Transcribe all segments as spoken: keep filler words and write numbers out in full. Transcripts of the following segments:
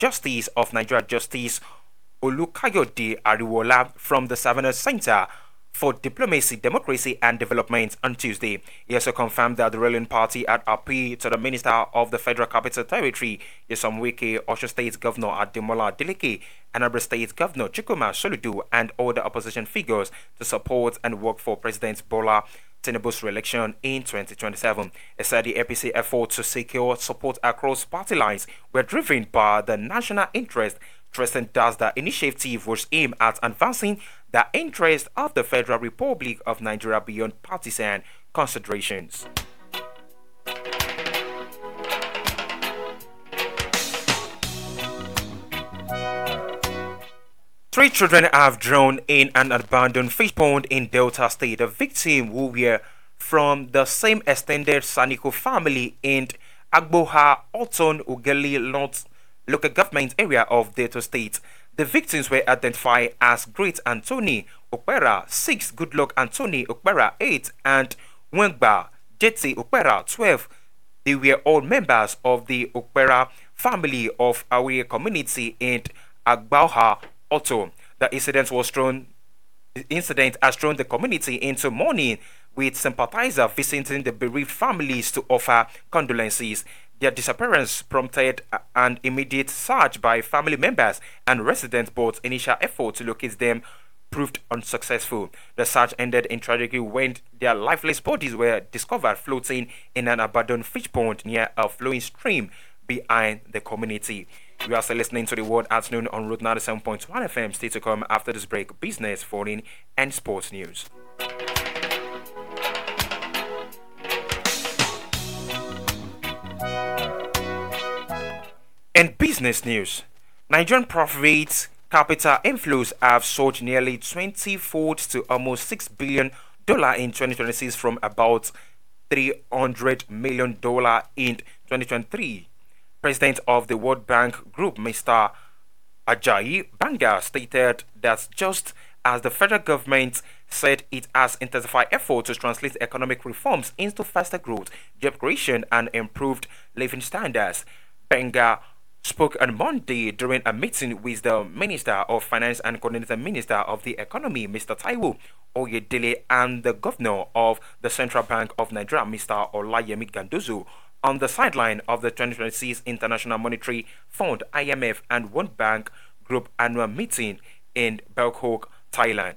Justice of Nigeria, Justice Olukayode Ariwola from the Savannah Center for Diplomacy, Democracy and Development on Tuesday. He also confirmed that the ruling party had appealed to the Minister of the Federal Capital Territory, Nyesom Wike, Osun State Governor Ademola Adeleke, Anambra State Governor Chukwuma Soludo, and other opposition figures to support and work for President Bola Tinubu's re-election in twenty twenty-seven. He said the A P C efforts to secure support across party lines were driven by the national interest, stressing thus the initiative was aimed at advancing the interest of the Federal Republic of Nigeria beyond partisan considerations. Three children have drowned in an abandoned fish pond in Delta State. The victims, who were from the same extended Saniko family in Agboha, Oton, Ugeli, North local government area of Delta State. The victims were identified as Great Anthony Okpera six, Goodluck Anthony Okpera eight, and Wengba Jeti Okpera twelve. They were all members of the Okpera family of our community in Agboha, Oto. The incident was thrown. The incident has thrown the community into mourning, with sympathizers visiting the bereaved families to offer condolences. Their disappearance prompted an immediate search by family members and residents, but initial efforts to locate them proved unsuccessful. The search ended in tragedy when their lifeless bodies were discovered floating in an abandoned fish pond near a flowing stream behind the community. You are still listening to the World Afternoon on Route ninety-seven point one F M. Stay to come after this break. Business, foreign, and sports news. In business news, Nigerian private capital inflows have surged nearly twenty-fold to almost six billion dollars in twenty twenty-six from about three hundred million dollars in twenty twenty-three. President of the World Bank Group, Mister Ajayi Banga, stated that just as the federal government said it has intensified efforts to translate economic reforms into faster growth, job creation, and improved living standards, Banga spoke on Monday during a meeting with the Minister of Finance and Coordinator Minister of the Economy, Mister Taiwo Oyedele, and the Governor of the Central Bank of Nigeria, Mister Olayemi Gandozo, on the sideline of the twenty twenty-six International Monetary Fund I M F and World Bank Group annual meeting in Bangkok, Thailand.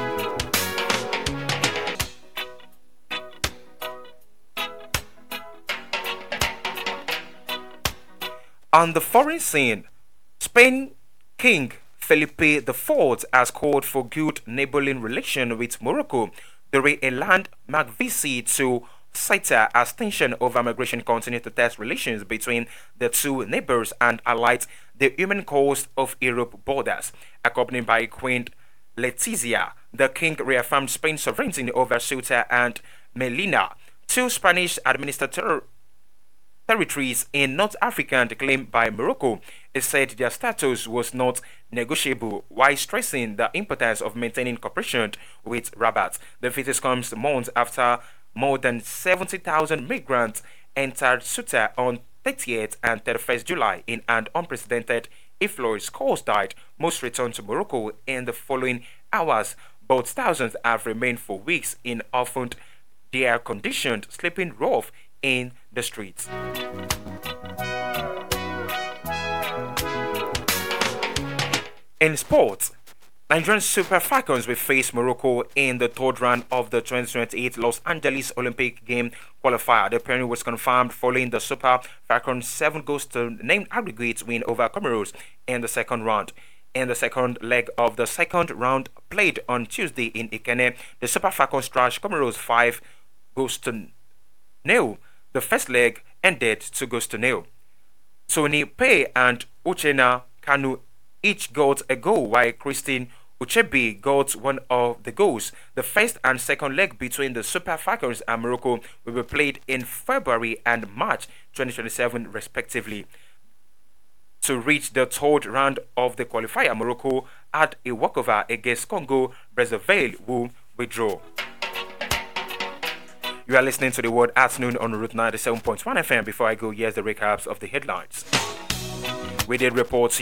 On the foreign scene, Spain King Felipe the Fourth has called for good neighboring relations with Morocco during a landmark visit to Ceuta as tension over migration continues to test relations between the two neighbors and highlight the human cost of Europe borders. Accompanied by Queen Letizia, the king reaffirmed Spain's sovereignty over Ceuta and Melilla, two Spanish-administered ter- territories in North Africa claimed by Morocco. It said their status was not negotiable, while stressing the importance of maintaining cooperation with Rabat. The visit comes months after more than seventy thousand migrants entered Ceuta on thirtieth and thirty-first July in an unprecedented influx. Scores died, most returned to Morocco in the following hours, but thousands have remained for weeks in often their conditions, sleeping rough in the streets. In sports, Nigerian Super Falcons will face Morocco in the third round of the twenty twenty-eight Los Angeles Olympic Game qualifier. The pairing was confirmed following the Super Falcons' seven goals to name aggregate win over Comoros in the second round. In the second leg of the second round played on Tuesday in Ikene, the Super Falcons trashed Comoros five goals to nil. The first leg ended two goals to nil. Tony Pay and Uchenna Kanu each got a goal, while Christine Uchebe got one of the goals. The first and second leg between the Super Falcons and Morocco will be played in February and March twenty twenty-seven respectively. To reach the third round of the qualifier, Morocco had a walkover against Congo Brazzaville, who withdrew. You are listening to the World Afternoon on Route ninety-seven point one F M. Before I go, here's the recaps of the headlines. We did report